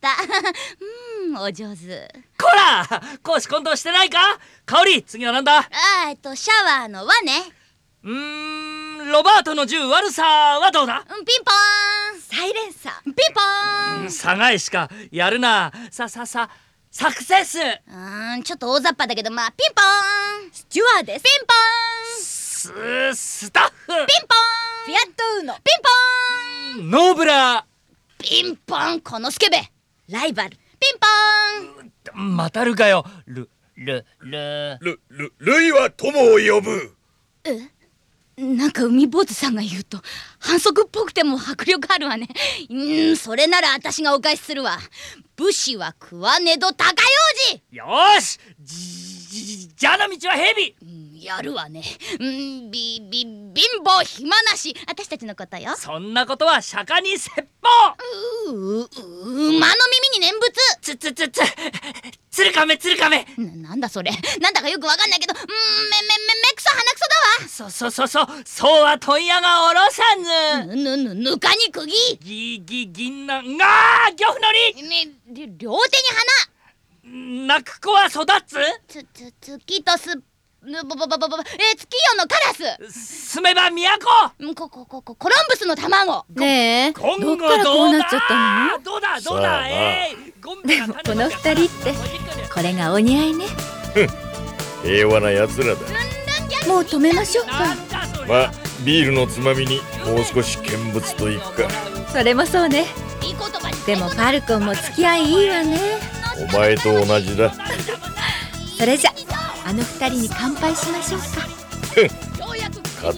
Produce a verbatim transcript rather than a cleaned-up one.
た。うん、お上手。 こら、公私混同してないか。香り、次はなんだ。 あー、えっとシャワーの輪ね。 うーん、ロバートの銃悪さはどうだ。 うん、ピンポーン。 サイレンサー。 ピンポーン。 さがいしかやるな。さささサクセス。 うーん、ちょっと大雑把だけど、まあピンポーン。 スチュワーデス。 ピンポーン。 ススタッフ。 ピンポーン。 フィアットウーノ。 ピンポーン。 ノーブラピンポン、このスケベ。 ライバル。 ピンポーン。 ー。またるかよ。ルルルルルルイは友を呼ぶ。 え、なんか海坊主さんが言うと反則っぽくても迫力あるわね。うーん、それなら私がお返しするわ。武士は食わねど高用事。 よーし。じじじゃの道は蛇。 うん、やるわね。うん、びび貧乏暇なし、私たちのことよ。 そんなことは釈迦に説法。 ううう馬の耳に念仏。 つつつつつるかめつるかめ。 な、なんだそれ。なんだかよくわかんないけど、うん、めめめめくそ鼻くそだわ。 そそそそそうは問屋がおろさず。 ぬぬぬぬかに釘。 ぎぎ銀杏がー漁夫のね、り両手にり。泣く子は育つ。 花。つつ月とすぬぼぼぼぼぼえ月夜のカラス。 住めば都。 うん、ここここコロンブスの卵。 ねえ、 今後どっからこうなっちゃったの？ どうだどうさあだ。えー、ゴンベが種この二人ってこれがお似合いね。 平和な奴らだ。 もう止めましょうなか。 んだそれまあビールのつまみにもう少し見物といくか。 それもそうね。 いい言葉に。 でもファルコンも付き合いいいわね。 お前と同じだ。 それじゃあの二人に乾杯しましょうか。